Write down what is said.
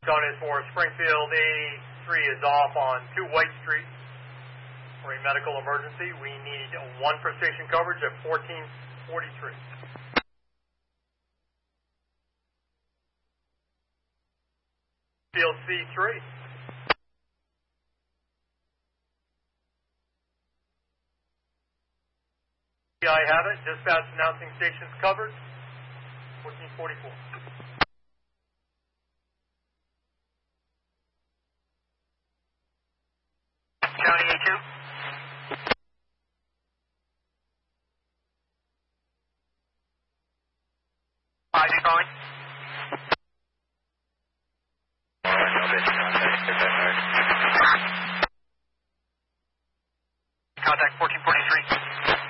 Done is for Springfield A3 is off on 2 White Street for a medical emergency. We need 1 for station coverage at 1443. Field C3. I have it. Dispatch announcing stations covered. 1444. County A2. Ivy calling.